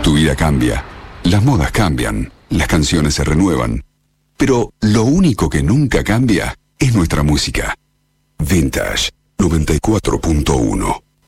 Tu vida cambia, las modas cambian, las canciones se renuevan, pero lo único que nunca cambia es nuestra música. Vintage 94.1.